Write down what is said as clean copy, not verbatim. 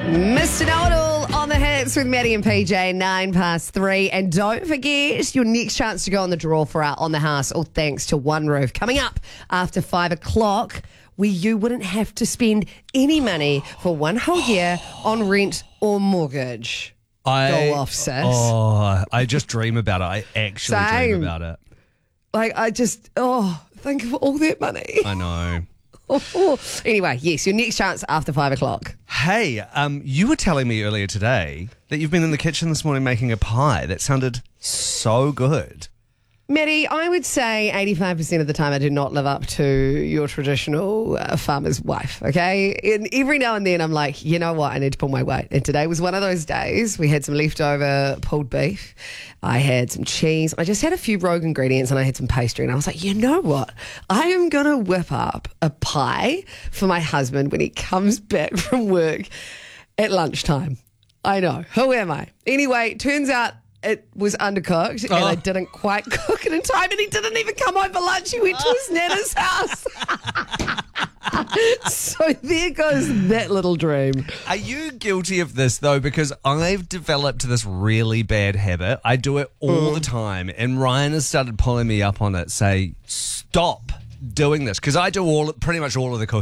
Mr. Know-it-all on the hits with Maddie and PJ, 3:09. And don't forget your next chance to go on the draw for our On the House, all thanks to One Roof. Coming up after 5 o'clock, where you wouldn't have to spend any money for one whole year on rent or mortgage. Go off, sis. Oh, I just dream about it. I actually dream about it. Think of all that money. I know. Anyway, yes, your next chance after 5 o'clock. Hey, you were telling me earlier today that you've been in the kitchen this morning making a pie. That sounded so good. Maddie, I would say 85% of the time I do not live up to your traditional farmer's wife, okay? And every now and then I'm like, you know what, I need to pull my weight. And today was one of those days. We had some leftover pulled beef. I had some cheese. I just had a few rogue ingredients and I had some pastry. And I was like, you know what? I am going to whip up a pie for my husband when he comes back from work at lunchtime. I know. Who am I? Anyway, turns out it was undercooked and I didn't quite cook it in time and he didn't even come home for lunch. He went to his nana's house. So there goes that little dream. Are you guilty of this, though? Because I've developed this really bad habit. I do it all the time. And Ryan has started pulling me up on it, say, stop doing this. Because I do pretty much all of the cooking.